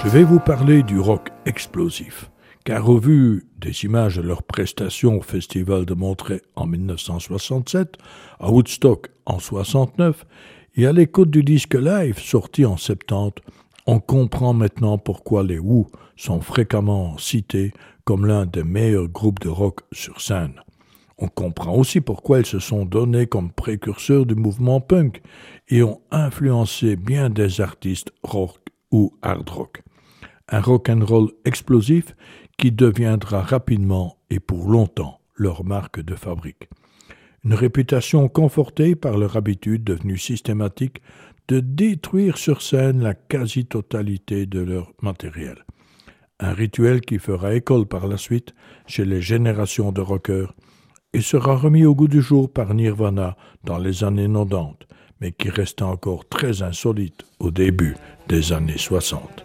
Je vais vous parler du rock explosif, car au vu des images de leurs prestations au Festival de Montreux en 1967, à Woodstock en 69 et à l'écoute du disque live sorti en 70, on comprend maintenant pourquoi les Who sont fréquemment cités comme l'un des meilleurs groupes de rock sur scène. On comprend aussi pourquoi ils se sont donnés comme précurseurs du mouvement punk et ont influencé bien des artistes rock ou hard rock. Un rock'n'roll explosif qui deviendra rapidement et pour longtemps leur marque de fabrique. Une réputation confortée par leur habitude devenue systématique de détruire sur scène la quasi-totalité de leur matériel. Un rituel qui fera école par la suite chez les générations de rockers et sera remis au goût du jour par Nirvana dans les années 90, mais qui reste encore très insolite au début des années 60.